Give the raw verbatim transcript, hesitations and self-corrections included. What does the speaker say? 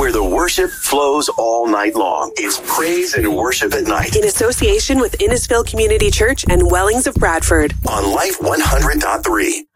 where the worship flows all night long. It's Praise and Worship at Night. In association with Innisfil Community Church and Wellings of Bradford. On Life one hundred point three.